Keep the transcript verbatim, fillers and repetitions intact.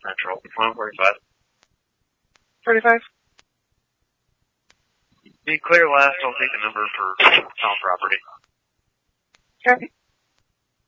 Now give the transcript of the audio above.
Central. one forty-five. forty-five. Be clear last, I'll take the number for town property. Okay.